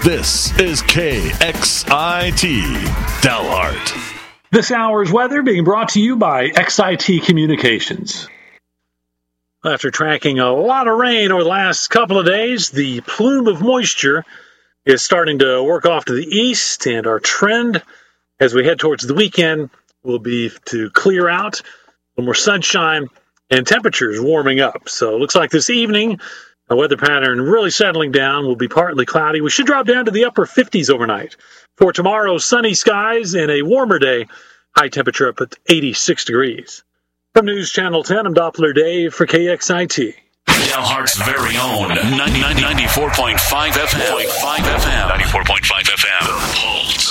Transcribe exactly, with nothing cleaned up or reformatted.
This is K X I T Dalhart. This hour's weather being brought to you by X I T Communications. After tracking a lot of rain over the last couple of days, the plume of moisture is starting to work off to the east, and our trend as we head towards the weekend will be to clear out, a little more sunshine, and temperatures warming up. So it looks like this evening, a weather pattern really settling down, will be partly cloudy. We should drop down to the upper fifties overnight. For tomorrow, sunny skies and a warmer day, high temperature up at eighty-six degrees. From News Channel ten, I'm Doppler Dave for K X I T. Dalhart's very own ninety-four point five F M. ninety-four point five F M. The Pulse.